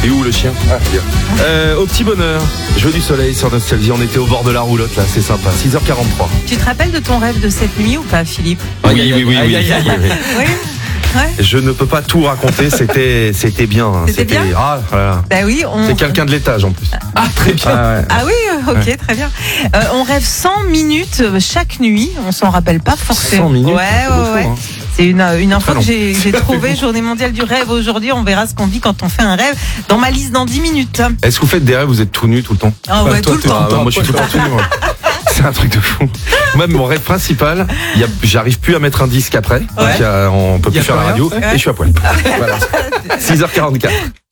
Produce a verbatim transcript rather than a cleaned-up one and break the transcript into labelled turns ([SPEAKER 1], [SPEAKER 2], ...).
[SPEAKER 1] Et où le chien? Ah, bien. Euh, au petit bonheur, jeu du soleil sur Nostalgie. On était au bord de la roulotte là, c'est sympa. six heures quarante-trois.
[SPEAKER 2] Tu te rappelles de ton rêve de cette nuit ou pas, Philippe?
[SPEAKER 1] Oui, oui, oui, oui,
[SPEAKER 3] Aïe,
[SPEAKER 1] oui,
[SPEAKER 3] aïe, aïe,
[SPEAKER 1] oui, oui.
[SPEAKER 2] Oui. Ouais.
[SPEAKER 1] Je ne peux pas tout raconter, c'était c'était bien. hein.
[SPEAKER 2] C'était bien
[SPEAKER 1] Ah, voilà.
[SPEAKER 2] Bah oui, on.
[SPEAKER 1] C'est quelqu'un de l'étage en plus.
[SPEAKER 3] Ah, très bien.
[SPEAKER 1] Ah, ouais.
[SPEAKER 2] Ah oui, euh, ok, très bien. Euh, on rêve cent minutes euh, chaque nuit. On s'en rappelle pas forcément.
[SPEAKER 1] cent minutes,
[SPEAKER 2] Ouais,
[SPEAKER 1] c'est
[SPEAKER 2] ouais,
[SPEAKER 1] beaucoup,
[SPEAKER 2] ouais.
[SPEAKER 1] hein.
[SPEAKER 2] C'est une, une info
[SPEAKER 1] Très long.
[SPEAKER 2] que j'ai j'ai trouvée, Journée mondiale du rêve aujourd'hui. On verra ce qu'on vit quand on fait un rêve. Dans ma liste dans dix minutes.
[SPEAKER 1] Est-ce que vous faites des rêves, vous êtes tout nu tout le temps?
[SPEAKER 2] Ah ouais,
[SPEAKER 3] toi,
[SPEAKER 2] tout le
[SPEAKER 3] toi,
[SPEAKER 2] temps.
[SPEAKER 1] Ah, bah, moi je suis tout le temps tout nu. moi. C'est un truc de fou. Même mon rêve principal, il y a- j'arrive plus à mettre un disque après.
[SPEAKER 2] Ouais.
[SPEAKER 1] Donc, euh, on peut
[SPEAKER 3] Il y
[SPEAKER 1] plus
[SPEAKER 3] a
[SPEAKER 1] faire
[SPEAKER 3] pas
[SPEAKER 1] la
[SPEAKER 3] rien.
[SPEAKER 1] radio.
[SPEAKER 2] Ouais.
[SPEAKER 1] Et je suis à poil. Voilà. six heures quarante-quatre.